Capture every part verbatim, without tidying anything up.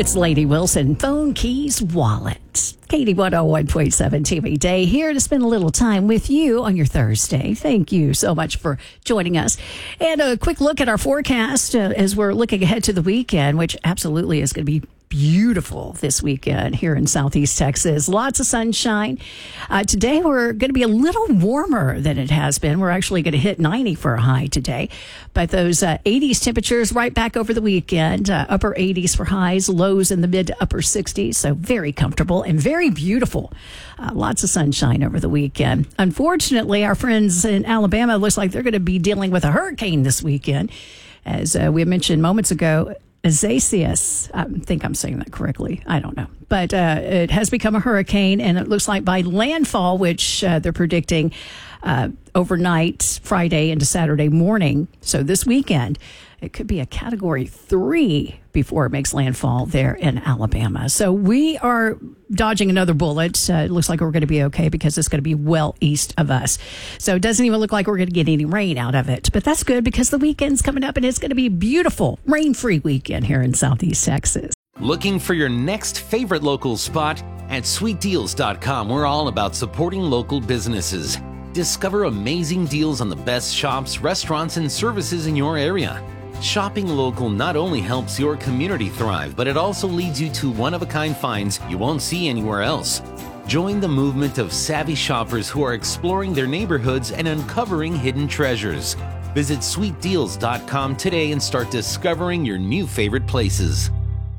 It's Lady Wilson, Phone Keys Wallet. Katie one oh one point seven T V Day here to spend a little time with you on your Thursday. Thank you so much for joining us. And a quick look at our forecast uh, as we're looking ahead to the weekend, which absolutely is going to be beautiful this weekend here in Southeast Texas. Lots of sunshine. Uh, today we're going to be a little warmer than it has been. We're actually going to hit ninety for a high today. But those uh, eighties temperatures right back over the weekend. Uh, upper eighties for highs, lows in the mid to upper sixties. So very comfortable and very beautiful. Uh, lots of sunshine over the weekend. Unfortunately, our friends in Alabama, looks like they're going to be dealing with a hurricane this weekend. As uh, we mentioned moments ago, Isaias, I think I'm saying that correctly. I don't know. But uh, it has become a hurricane, and it looks like by landfall, which uh, they're predicting uh, overnight, Friday into Saturday morning. So this weekend, it could be a category three before it makes landfall there in Alabama. So we are dodging another bullet. Uh, it looks like we're going to be okay because it's going to be well east of us. So it doesn't even look like we're going to get any rain out of it. But that's good because the weekend's coming up and it's going to be a beautiful rain-free weekend here in Southeast Texas. Looking for your next favorite local spot? At sweet deals dot com, we're all about supporting local businesses. Discover amazing deals on the best shops, restaurants, and services in your area. Shopping local not only helps your community thrive, but it also leads you to one-of-a-kind finds you won't see anywhere else. Join the movement of savvy shoppers who are exploring their neighborhoods and uncovering hidden treasures. Visit sweet deals dot com today and start discovering your new favorite places.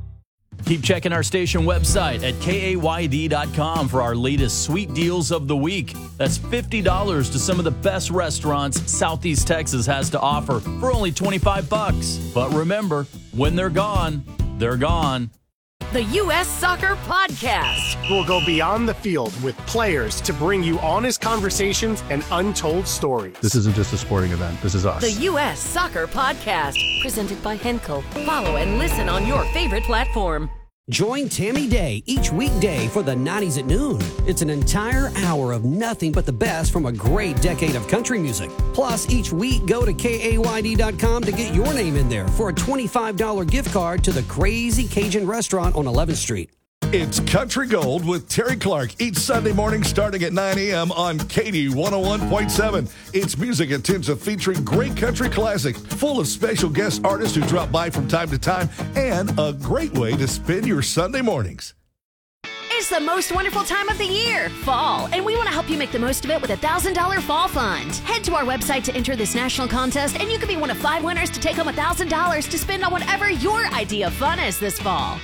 Keep checking our station website at K A Y D dot com for our latest sweet deals of the week. That's fifty dollars to some of the best restaurants Southeast Texas has to offer for only twenty-five bucks. But remember, when they're gone, they're gone. The U S Soccer Podcast. We'll go beyond the field with players to bring you honest conversations and untold stories. This isn't just a sporting event. This is us. The U S Soccer Podcast. Presented by Henkel. Follow and listen on your favorite platform. Join Tammy Day each weekday for the nineties at noon. It's an entire hour of nothing but the best from a great decade of country music. Plus, each week, go to K A Y D dot com to get your name in there for a twenty-five dollars gift card to the Crazy Cajun Restaurant on eleventh Street. It's Country Gold with Terry Clark each Sunday morning starting at nine a.m. on Katie one oh one point seven. It's music intensive featuring great country classics, full of special guest artists who drop by from time to time, and a great way to spend your Sunday mornings. It's the most wonderful time of the year, fall, and we want to help you make the most of it with a one thousand dollars fall fund. Head to our website to enter this national contest, and you could be one of five winners to take home one thousand dollars to spend on whatever your idea of fun is this fall.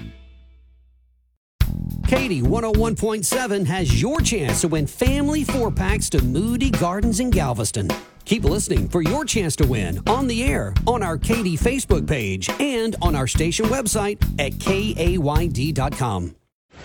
Katie one oh one point seven has your chance to win family four-packs to Moody Gardens in Galveston. Keep listening for your chance to win on the air, on our Katie Facebook page, and on our station website at K A Y D dot com.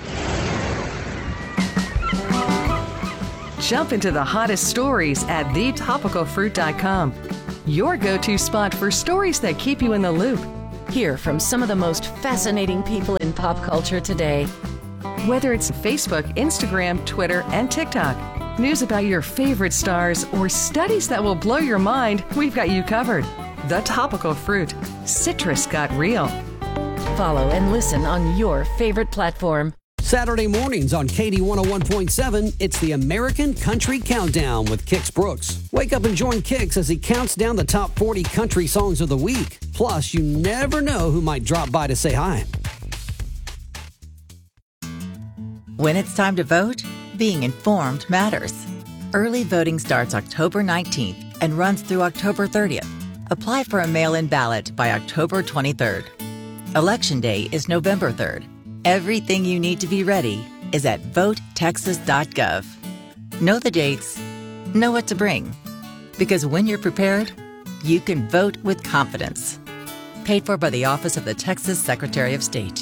Jump into the hottest stories at the topical fruit dot com. Your go-to spot for stories that keep you in the loop. Hear from some of the most fascinating people in pop culture today. Whether it's Facebook, Instagram, Twitter, and TikTok, news about your favorite stars, or studies that will blow your mind, we've got you covered. The Topical Fruit. Citrus got real. Follow and listen on your favorite platform. Saturday mornings on Katie one oh one point seven, it's the American Country Countdown with Kix Brooks. Wake up and join Kix as he counts down the top forty country songs of the week. Plus, you never know who might drop by to say hi. When it's time to vote, being informed matters. Early voting starts October nineteenth and runs through October thirtieth. Apply for a mail-in ballot by October twenty-third. Election day is November third. Everything you need to be ready is at vote texas dot gov. Know the dates, know what to bring. Because when you're prepared, you can vote with confidence. Paid for by the Office of the Texas Secretary of State.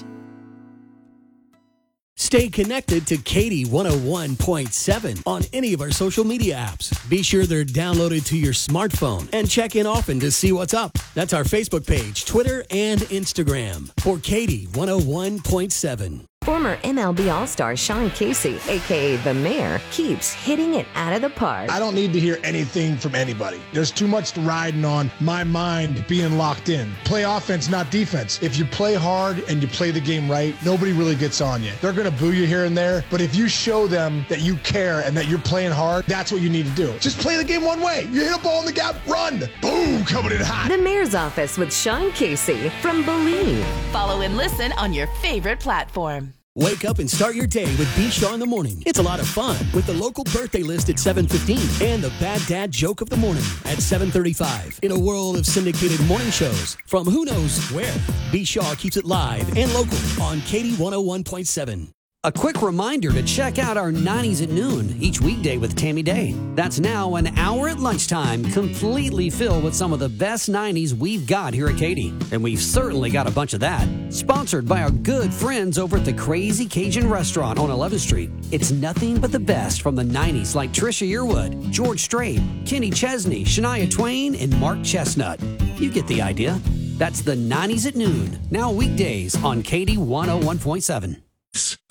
Stay connected to Katie one oh one point seven on any of our social media apps. Be sure they're downloaded to your smartphone and check in often to see what's up. That's our Facebook page, Twitter, and Instagram for Katie one oh one point seven. Former M L B All-Star Sean Casey, a k a. The Mayor, keeps hitting it out of the park. I don't need to hear anything from anybody. There's too much riding on my mind being locked in. Play offense, not defense. If you play hard and you play the game right, nobody really gets on you. They're going to boo you here and there, but if you show them that you care and that you're playing hard, that's what you need to do. Just play the game one way. You hit a ball in the gap, run. Boom, coming in hot. The Mayor's Office with Sean Casey from Believe. Follow and listen on your favorite platform. Wake up and start your day with B. Shaw in the morning. It's a lot of fun with the local birthday list at seven fifteen and the Bad Dad joke of the morning at seven thirty-five. In a world of syndicated morning shows from who knows where, B. Shaw keeps it live and local on Katie one oh one point seven. A quick reminder to check out our nineties at noon each weekday with Tammy Day. That's now an hour at lunchtime, completely filled with some of the best nineties we've got here at Katie. And we've certainly got a bunch of that. Sponsored by our good friends over at the Crazy Cajun Restaurant on eleventh street. It's nothing but the best from the nineties like Trisha Yearwood, George Strait, Kenny Chesney, Shania Twain, and Mark Chestnut. You get the idea. That's the nineties at noon, now weekdays on Katie one oh one point seven.